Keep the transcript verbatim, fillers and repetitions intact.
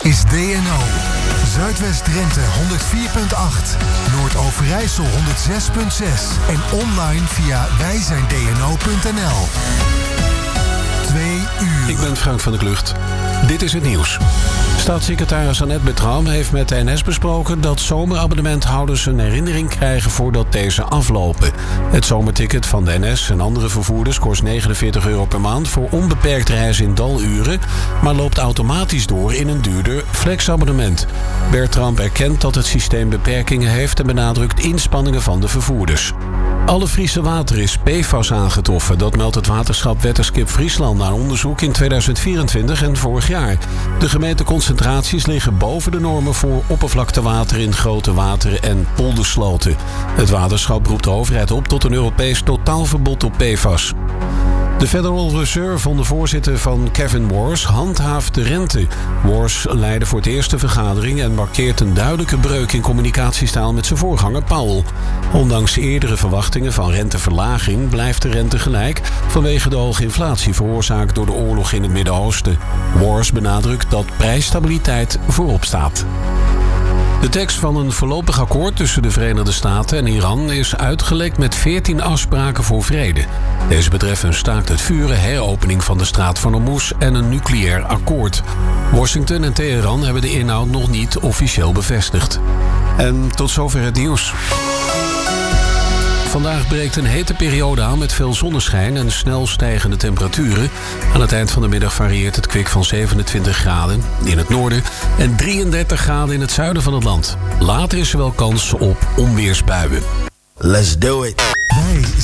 is D N O. Zuidwest-Drenthe honderd vier komma acht. Noord-Overijssel honderd zes komma zes. En online via wij zijn d n o punt n l. Twee uur. Ik ben Frank van der Klucht. Dit is het nieuws. Staatssecretaris Annette Bertram heeft met de N S besproken dat zomerabonnementhouders een herinnering krijgen voordat deze aflopen. Het zomerticket van de N S en andere vervoerders kost negenenveertig euro per maand voor onbeperkt reizen in daluren, maar loopt automatisch door in een duurder flexabonnement. Bertram erkent dat het systeem beperkingen heeft en benadrukt inspanningen van de vervoerders. Alle Friese water is P F A S aangetroffen. Dat meldt het waterschap Wetterskip Friesland na onderzoek in tweeduizend vierentwintig en vorig jaar. De gemeenteconcentraties liggen boven de normen voor oppervlaktewater in grote wateren en poldersloten. Het waterschap roept de overheid op tot een Europees totaalverbod op P F A S. De Federal Reserve onder voorzitter van Kevin Warsh handhaaft de rente. Warsh leidde voor het eerst de vergadering en markeert een duidelijke breuk in communicatiestijl met zijn voorganger Powell. Ondanks eerdere verwachtingen van renteverlaging blijft de rente gelijk vanwege de hoge inflatie veroorzaakt door de oorlog in het Midden-Oosten. Warsh benadrukt dat prijsstabiliteit voorop staat. De tekst van een voorlopig akkoord tussen de Verenigde Staten en Iran is uitgelekt met veertien afspraken voor vrede. Deze betreffen een staakt het vuren, heropening van de straat van Hormuz en een nucleair akkoord. Washington en Teheran hebben de inhoud nog niet officieel bevestigd. En tot zover het nieuws. Vandaag breekt een hete periode aan met veel zonneschijn en snel stijgende temperaturen. Aan het eind van de middag varieert het kwik van zevenentwintig graden in het noorden en drieëndertig graden in het zuiden van het land. Later is er wel kans op onweersbuien. Let's do it. Wij